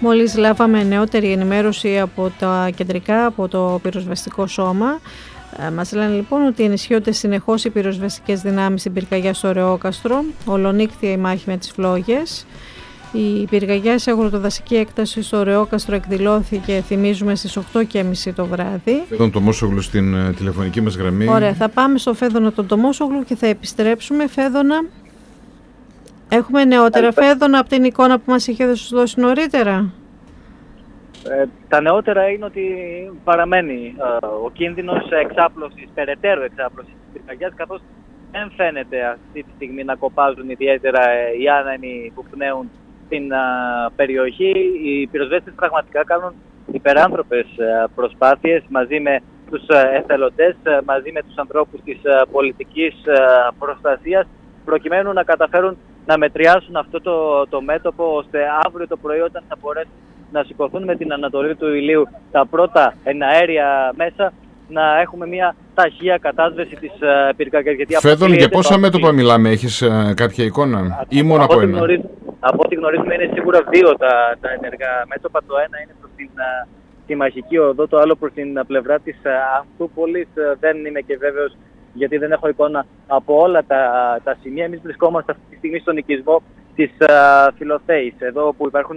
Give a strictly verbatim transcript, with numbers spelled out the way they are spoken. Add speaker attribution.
Speaker 1: Μόλις λάβαμε νεότερη ενημέρωση από τα κεντρικά, από το πυροσβεστικό σώμα. Ε, μας λένε λοιπόν ότι ενισχύονται συνεχώς οι πυροσβεστικές δυνάμεις στην πυρκαγιά στο Ρεόκαστρο, ολονύκτια η μάχη με τις φλόγες. Η πυρκαγιά σε αγροτοδασική έκταση στο Ρεόκαστρο εκδηλώθηκε, θυμίζουμε, στις οκτώ και μισή το βράδυ.
Speaker 2: Φέδωνα Τομόσογλου στην uh, τηλεφωνική μας γραμμή.
Speaker 1: Ωραία, θα πάμε στο Φέδωνα τον Τομόσογλου και θα επιστρέψουμε. Φέδωνα, έχουμε νεότερα Φέδωνα από την εικόνα που μας είχε δώσει νωρίτερα?
Speaker 3: Ε, τα νεότερα είναι ότι παραμένει ε, ο κίνδυνος εξάπλωσης, περαιτέρω εξάπλωσης της πυρκαγιάς, καθώς δεν φαίνεται αυτή τη στιγμή να κοπάζουν ιδιαίτερα ε, οι άνεμοι που πνέουν στην ε, περιοχή. Οι πυροσβέστες πραγματικά κάνουν υπεράνθρωπες ε, προσπάθειες μαζί με τους ε, εθελοντές, ε, μαζί με τους ανθρώπους της ε, πολιτικής ε, προστασίας, προκειμένου να καταφέρουν να μετριάσουν αυτό το, το μέτωπο, ώστε αύριο το πρωί, όταν θα μπορέσουν να σηκωθούν με την ανατολή του ηλίου τα πρώτα εναέρια μέσα, να έχουμε μια ταχεία κατάσβεση της uh, πυρκαγιάς.
Speaker 2: Φέδων, για πόσα μέτωπα μιλάμε, έχεις uh, κάποια εικόνα α, ή μόνο από ένα?
Speaker 3: Γνωρίζ, από ό,τι γνωρίζουμε είναι σίγουρα δύο τα, τα ενεργά μέτωπα. Το ένα είναι προς την uh, τη Μαχική Οδό, το άλλο προς την uh, πλευρά της uh, Ανθούπολης. Uh, δεν είμαι και βέβαιος, γιατί δεν έχω εικόνα από όλα τα, τα σημεία. Εμείς βρισκόμαστε αυτή τη στιγμή στον οικισμό της uh, Φιλοθέης, εδώ που υπάρχουν